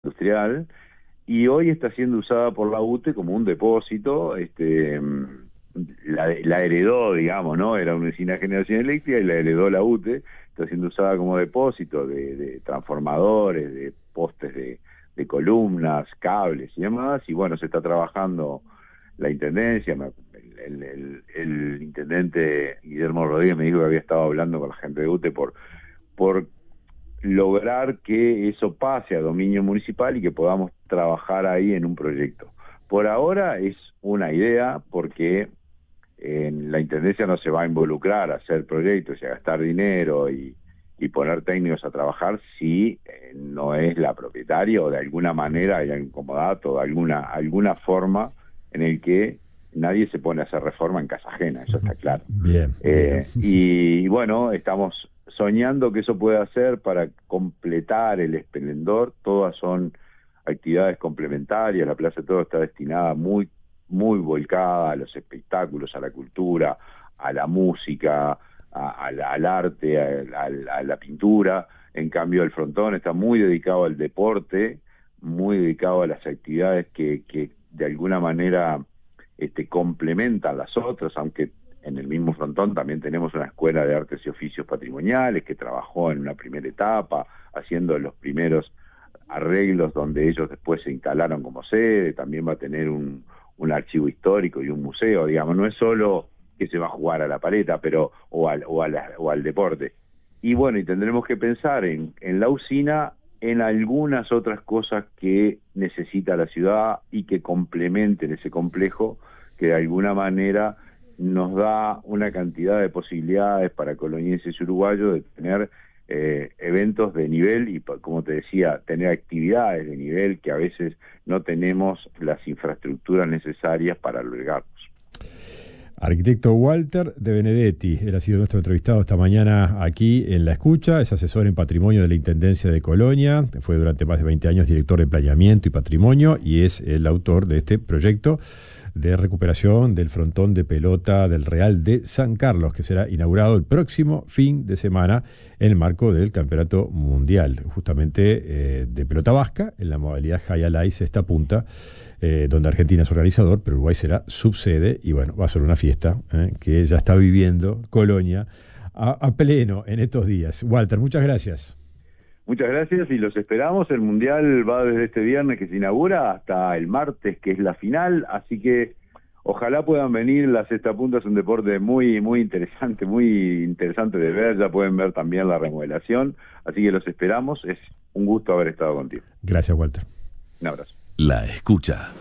industrial, y hoy está siendo usada por la UTE como un depósito. La heredó, digamos, ¿no? Era una usina de generación eléctrica y la heredó la UTE. Está siendo usada como depósito de transformadores, de postes de columnas, cables y demás. Y bueno, se está trabajando la intendencia. El intendente Guillermo Rodríguez me dijo que había estado hablando con la gente de UTE por lograr que eso pase a dominio municipal y que podamos trabajar ahí en un proyecto. Por ahora es una idea, porque la intendencia no se va a involucrar a hacer proyectos y a gastar dinero y poner técnicos a trabajar si no es la propietaria, o de alguna manera hay algún comodato, alguna forma en el que nadie se pone a hacer reforma en casa ajena. Eso está claro. Bien, bien. Y bueno, estamos soñando que eso pueda ser para completar el esplendor. Todas son actividades complementarias. La Plaza de Toros está destinada muy volcada a los espectáculos, a la cultura, a la música, al arte, a la pintura. En cambio, el frontón está muy dedicado al deporte, muy dedicado a las actividades que de alguna manera complementan las otras, aunque en el mismo frontón también tenemos una escuela de artes y oficios patrimoniales que trabajó en una primera etapa, haciendo los primeros arreglos donde ellos después se instalaron como sede. También va a tener un archivo histórico y un museo, digamos. No es solo que se va a jugar a la paleta, pero o al deporte. Y bueno, y tendremos que pensar en la usina, en algunas otras cosas que necesita la ciudad y que complementen ese complejo, que de alguna manera nos da una cantidad de posibilidades para colonienses y uruguayos de tener eventos de nivel y, como te decía, tener actividades de nivel que a veces no tenemos las infraestructuras necesarias para albergarlos. Arquitecto Walter de Benedetti, él ha sido nuestro entrevistado esta mañana aquí en La Escucha, es asesor en patrimonio de la Intendencia de Colonia, fue durante más de 20 años director de planeamiento y patrimonio y es el autor de este proyecto de recuperación del frontón de pelota del Real de San Carlos, que será inaugurado el próximo fin de semana en el marco del Campeonato Mundial, justamente de pelota vasca, en la modalidad High Allies, esta punta, donde Argentina es organizador, pero Uruguay será subsede, y bueno, va a ser una fiesta que ya está viviendo Colonia a pleno en estos días. Walter, muchas gracias. Muchas gracias y los esperamos. El Mundial va desde este viernes que se inaugura hasta el martes, que es la final, así que ojalá puedan venir. La cesta punta es un deporte muy muy interesante de ver. Ya pueden ver también la remodelación, así que los esperamos. Es un gusto haber estado contigo. Gracias, Walter. Un abrazo. La Escucha.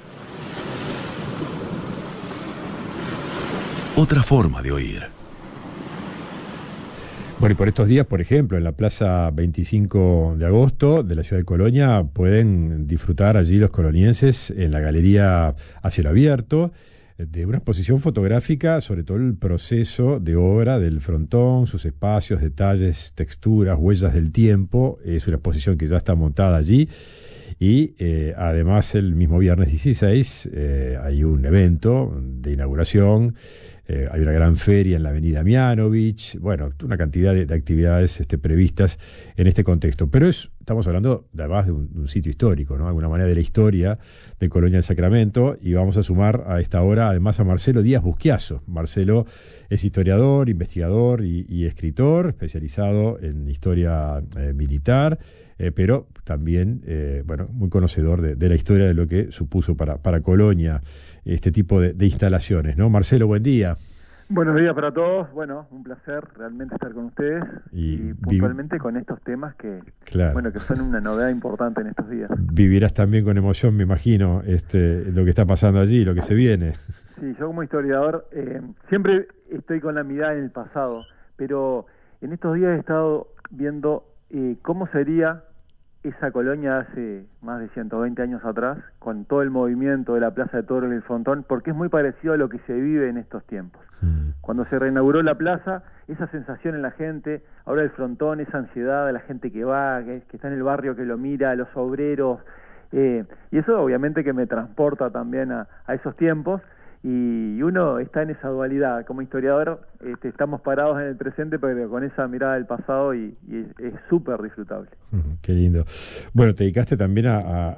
Otra forma de oír. Bueno, y por estos días, por ejemplo, en la Plaza 25 de Agosto de la ciudad de Colonia, pueden disfrutar allí los colonienses en la galería a cielo abierto de una exposición fotográfica sobre todo el proceso de obra del frontón, sus espacios, detalles, texturas, huellas del tiempo. Es una exposición que ya está montada allí. Y además el mismo viernes 16 hay un evento de inauguración, hay una gran feria en la avenida Mianovich, bueno, una cantidad de actividades previstas en este contexto. Pero estamos hablando además de un sitio histórico, ¿no? De alguna manera de la historia de Colonia del Sacramento, y vamos a sumar a esta hora además a Marcelo Díaz Busquiazo. Marcelo es historiador, investigador y escritor, especializado en historia militar, pero también, bueno, muy conocedor de la historia de lo que supuso para Colonia este tipo de instalaciones, ¿no? Marcelo, buen día. Buenos días para todos. Bueno, un placer realmente estar con ustedes y puntualmente con estos temas que, claro, bueno, que son una novedad importante en estos días. Vivirás también con emoción, me imagino, lo que está pasando allí, lo que se viene. Sí, yo como historiador siempre estoy con la mirada en el pasado, pero en estos días he estado viendo cómo sería esa colonia hace más de 120 años atrás, con todo el movimiento de la Plaza de Toros y el frontón, porque es muy parecido a lo que se vive en estos tiempos. Cuando se reinauguró la plaza, esa sensación en la gente, ahora el frontón, esa ansiedad de la gente que va, que está en el barrio, que lo mira, los obreros, y eso obviamente que me transporta también a esos tiempos, y uno está en esa dualidad. Como historiador estamos parados en el presente, pero con esa mirada del pasado, y es súper disfrutable. Qué lindo. Bueno, te dedicaste también a